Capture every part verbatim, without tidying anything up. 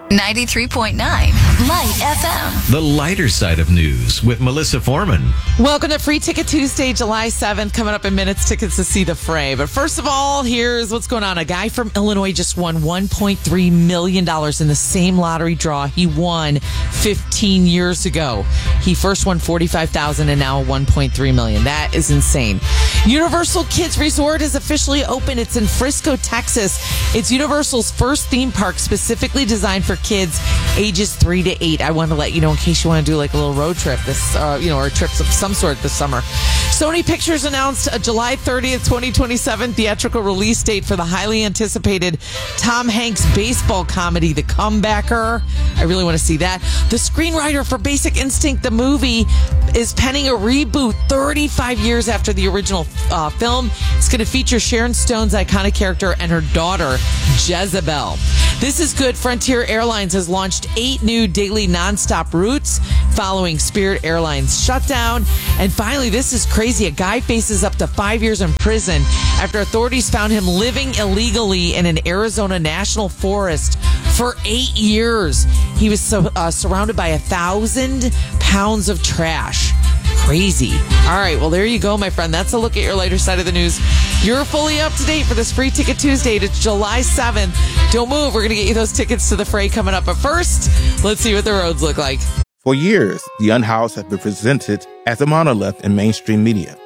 ninety-three point nine Light F M. The lighter side of news with Melissa Foreman. Welcome to Free Ticket Tuesday, July seventh. Coming up in minutes, tickets to see the fray. But first of all, here's what's going on. A guy from Illinois just won one point three million dollars in the same lottery draw he won fifteen years ago. He first won forty-five thousand dollars and now one point three million dollars. That is insane. Universal Kids Resort is officially open. It's in Frisco, Texas. It's Universal's first theme park specifically designed for kids ages three to eight. I want to let you know in case you want to do like a little road trip this, uh, you know, or trips of some sort this summer. Sony Pictures announced a July thirtieth, twenty twenty-seven theatrical release date for the highly anticipated Tom Hanks baseball comedy, The Comebacker. I really want to see that. The screenwriter for Basic Instinct, the movie, is penning a reboot thirty-five years after the original uh, film. It's going to feature Sharon Stone's iconic character and her daughter, Jezebel. This is good. Frontier Airlines has launched eight new daily nonstop routes following Spirit Airlines shutdown. And finally, this is crazy. A guy faces up to five years in prison after authorities found him living illegally in an Arizona national forest for eight years. He was so, uh, surrounded by a thousand pounds of trash. Crazy. All right, well, there you go, my friend. That's a look at your lighter side of the news. You're fully up to date for this Free Ticket Tuesday. It's July seventh. Don't move. We're going to get you those tickets to the fray coming up. But first, let's see what the roads look like. For years, the Unhoused have been presented as a monolith in mainstream media.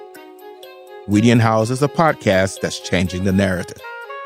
We the Unhoused is a podcast that's changing the narrative.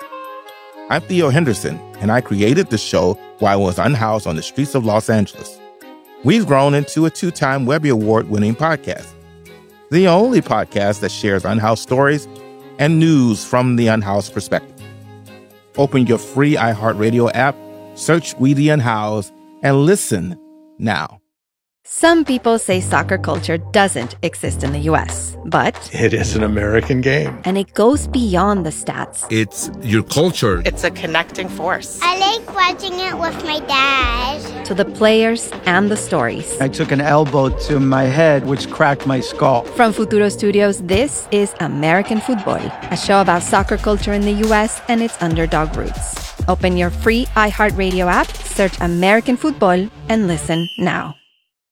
I'm Theo Henderson, and I created the show while I was unhoused on the streets of Los Angeles. We've grown into a two-time Webby Award-winning podcast, the only podcast that shares unhoused stories and news from the unhoused perspective. Open your free iHeartRadio app, search We the Unhoused, and listen now. Some people say soccer culture doesn't exist in the U S, but it is an American game. And it goes beyond the stats. It's your culture. It's a connecting force. I like watching it with my dad. To the players and the stories. I took an elbow to my head, which cracked my skull. From Futuro Studios, this is American Football, a show about soccer culture in the U S and its underdog roots. Open your free iHeartRadio app, search American Football, and listen now.